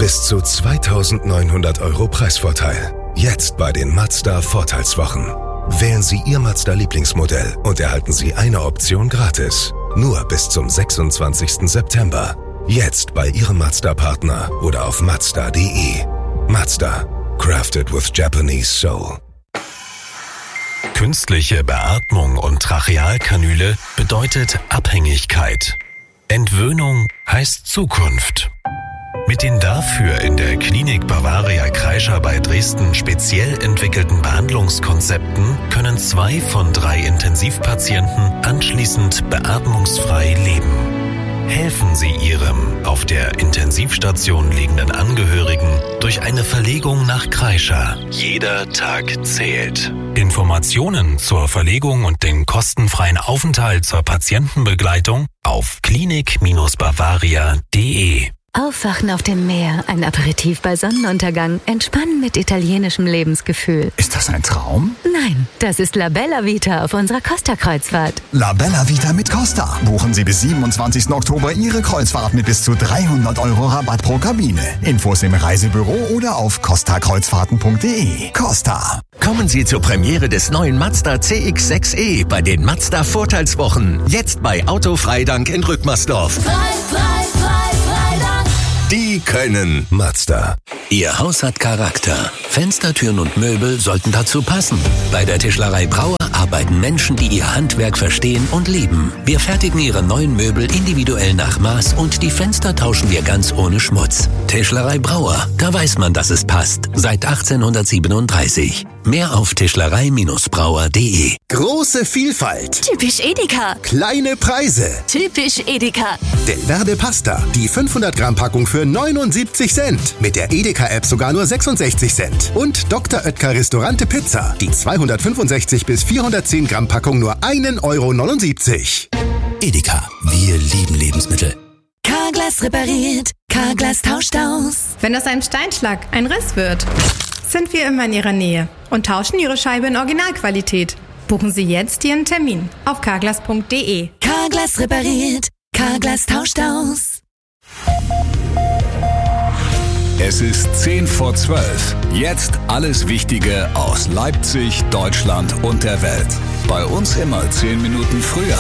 Bis zu 2.900 € Preisvorteil. Jetzt bei den Mazda Vorteilswochen. Wählen Sie Ihr Mazda-Lieblingsmodell und erhalten Sie eine Option gratis. Nur bis zum 26. September. Jetzt bei Ihrem Mazda-Partner oder auf Mazda.de. Mazda. Crafted with Japanese Soul. Künstliche Beatmung und Trachealkanüle bedeutet Abhängigkeit. Entwöhnung heißt Zukunft. Mit den dafür in der Klinik Bavaria Kreischer bei Dresden speziell entwickelten Behandlungskonzepten können 2 von 3 Intensivpatienten anschließend beatmungsfrei leben. Helfen Sie Ihrem auf der Intensivstation liegenden Angehörigen durch eine Verlegung nach Kreischer. Jeder Tag zählt. Informationen zur Verlegung und den kostenfreien Aufenthalt zur Patientenbegleitung auf klinik-bavaria.de. Aufwachen auf dem Meer, ein Aperitif bei Sonnenuntergang, entspannen mit italienischem Lebensgefühl. Ist das ein Traum? Nein, das ist La Bella Vita auf unserer Costa-Kreuzfahrt. La Bella Vita mit Costa. Buchen Sie bis 27. Oktober Ihre Kreuzfahrt mit bis zu 300 € Rabatt pro Kabine. Infos im Reisebüro oder auf costakreuzfahrten.de. Costa. Kommen Sie zur Premiere des neuen Mazda CX-6e bei den Mazda Vorteilswochen. Jetzt bei Autofreidank in Rückmersdorf. Die können Mazda. Ihr Haus hat Charakter. Fenster, Türen und Möbel sollten dazu passen. Bei der Tischlerei Brauer arbeiten Menschen, die ihr Handwerk verstehen und lieben. Wir fertigen Ihre neuen Möbel individuell nach Maß und die Fenster tauschen wir ganz ohne Schmutz. Tischlerei Brauer, da weiß man, dass es passt. Seit 1837. Mehr auf tischlerei-brauer.de. Große Vielfalt. Typisch Edeka. Kleine Preise. Typisch Edeka. Del Verde Pasta. Die 500 Gramm Packung für 79 Cent. Mit der Edeka-App sogar nur 66 Cent. Und Dr. Oetker Restaurante Pizza. Die 265 bis 410 Gramm Packung nur 1,79 €. Edeka, wir lieben Lebensmittel. Carglass repariert. Carglass tauscht aus. Wenn aus einem Steinschlag ein Riss wird, sind wir immer in Ihrer Nähe und tauschen Ihre Scheibe in Originalqualität. Buchen Sie jetzt Ihren Termin auf carglass.de. Carglass repariert. Carglass tauscht aus. Es ist 10 vor 12. Jetzt alles Wichtige aus Leipzig, Deutschland und der Welt. Bei uns immer 10 Minuten früher.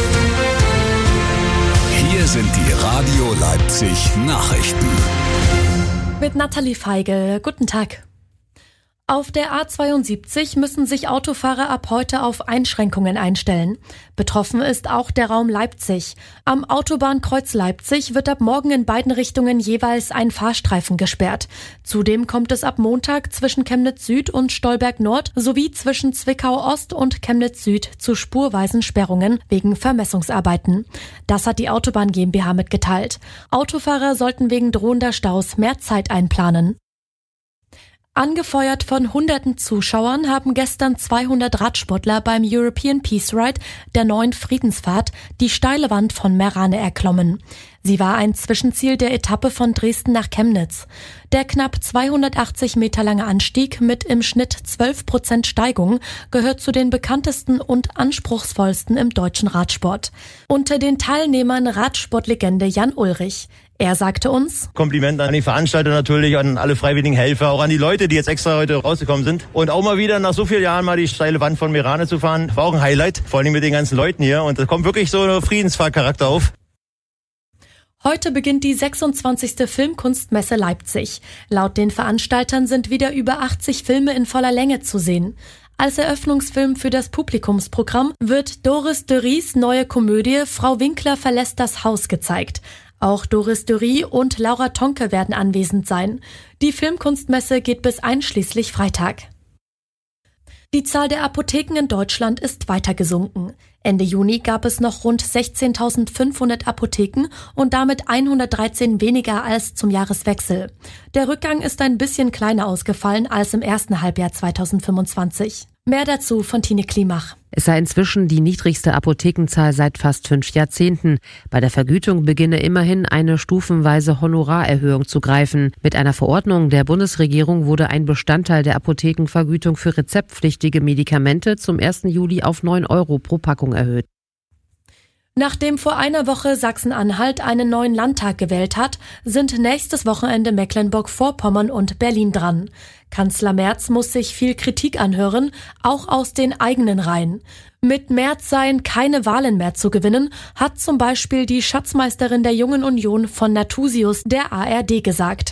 Hier sind die Radio Leipzig Nachrichten. Mit Nathalie Feigl. Guten Tag. Auf der A72 müssen sich Autofahrer ab heute auf Einschränkungen einstellen. Betroffen ist auch der Raum Leipzig. Am Autobahnkreuz Leipzig wird ab morgen in beiden Richtungen jeweils ein Fahrstreifen gesperrt. Zudem kommt es ab Montag zwischen Chemnitz Süd und Stolberg Nord sowie zwischen Zwickau Ost und Chemnitz Süd zu spurweisen Sperrungen wegen Vermessungsarbeiten. Das hat die Autobahn GmbH mitgeteilt. Autofahrer sollten wegen drohender Staus mehr Zeit einplanen. Angefeuert von hunderten Zuschauern haben gestern 200 Radsportler beim European Peace Ride, der neuen Friedensfahrt, die steile Wand von Merane erklommen. Sie war ein Zwischenziel der Etappe von Dresden nach Chemnitz. Der knapp 280 Meter lange Anstieg mit im Schnitt 12% Steigung gehört zu den bekanntesten und anspruchsvollsten im deutschen Radsport. Unter den Teilnehmern Radsportlegende Jan Ulrich. Er sagte uns: Kompliment an die Veranstalter natürlich, an alle freiwilligen Helfer, auch an die Leute, die jetzt extra heute rausgekommen sind. Und auch mal wieder nach so vielen Jahren mal die steile Wand von Merane zu fahren, war auch ein Highlight, vor allem mit den ganzen Leuten hier. Und da kommt wirklich so ein Friedensfahrcharakter auf. Heute beginnt die 26. Filmkunstmesse Leipzig. Laut den Veranstaltern sind wieder über 80 Filme in voller Länge zu sehen. Als Eröffnungsfilm für das Publikumsprogramm wird Doris Dörries neue Komödie Frau Winkler verlässt das Haus gezeigt. Auch Doris Dörrie und Laura Tonke werden anwesend sein. Die Filmkunstmesse geht bis einschließlich Freitag. Die Zahl der Apotheken in Deutschland ist weiter gesunken. Ende Juni gab es noch rund 16.500 Apotheken und damit 113 weniger als zum Jahreswechsel. Der Rückgang ist ein bisschen kleiner ausgefallen als im ersten Halbjahr 2025. Mehr dazu von Tine Klimach. Es sei inzwischen die niedrigste Apothekenzahl seit fast 5 Jahrzehnten. Bei der Vergütung beginne immerhin eine stufenweise Honorarerhöhung zu greifen. Mit einer Verordnung der Bundesregierung wurde ein Bestandteil der Apothekenvergütung für rezeptpflichtige Medikamente zum 1. Juli auf 9 € pro Packung erhöht. Nachdem vor einer Woche Sachsen-Anhalt einen neuen Landtag gewählt hat, sind nächstes Wochenende Mecklenburg-Vorpommern und Berlin dran. Kanzler Merz muss sich viel Kritik anhören, auch aus den eigenen Reihen. Mit Merz seien keine Wahlen mehr zu gewinnen, hat zum Beispiel die Schatzmeisterin der Jungen Union von Nathusius der ARD gesagt.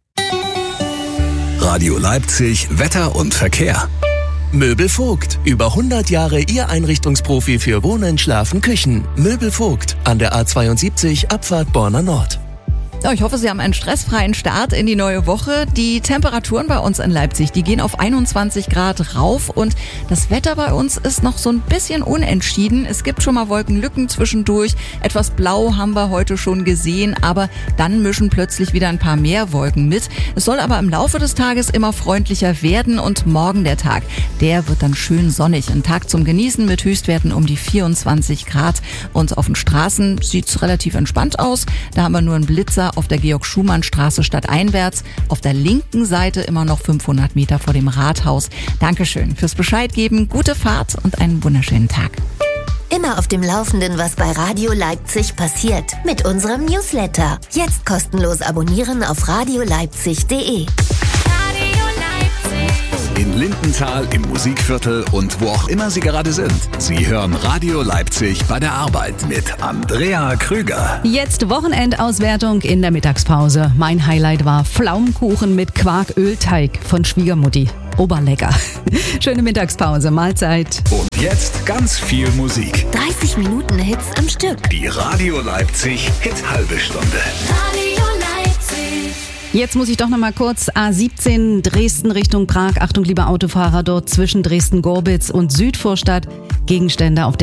Radio Leipzig, Wetter und Verkehr. Möbel Vogt. Über 100 Jahre Ihr Einrichtungsprofi für Wohnen, Schlafen, Küchen. Möbel Vogt. An der A72 Abfahrt Borna Nord. Ich hoffe, Sie haben einen stressfreien Start in die neue Woche. Die Temperaturen bei uns in Leipzig, die gehen auf 21 Grad rauf und das Wetter bei uns ist noch so ein bisschen unentschieden. Es gibt schon mal Wolkenlücken zwischendurch. Etwas Blau haben wir heute schon gesehen, aber dann mischen plötzlich wieder ein paar mehr Wolken mit. Es soll aber im Laufe des Tages immer freundlicher werden und morgen der Tag, der wird dann schön sonnig. Ein Tag zum Genießen mit Höchstwerten um die 24 Grad und auf den Straßen sieht's relativ entspannt aus. Da haben wir nur einen Blitzer auf der Georg-Schumann-Straße stadteinwärts. Auf der linken Seite immer noch 500 Meter vor dem Rathaus. Dankeschön fürs Bescheid geben, gute Fahrt und einen wunderschönen Tag. Immer auf dem Laufenden, was bei Radio Leipzig passiert. Mit unserem Newsletter. Jetzt kostenlos abonnieren auf radioleipzig.de. In Lindenthal, im Musikviertel und wo auch immer Sie gerade sind. Sie hören Radio Leipzig bei der Arbeit mit Andrea Krüger. Jetzt Wochenendauswertung in der Mittagspause. Mein Highlight war Pflaumenkuchen mit Quarkölteig von Schwiegermutti. Oberlecker. Schöne Mittagspause, Mahlzeit. Und jetzt ganz viel Musik. 30 Minuten Hits am Stück. Die Radio Leipzig Hit-Halbe Stunde. Radio Leipzig. Jetzt muss ich doch noch mal kurz A17 Dresden Richtung Prag. Achtung, liebe Autofahrer, dort zwischen Dresden-Gorbitz und Südvorstadt. Gegenstände auf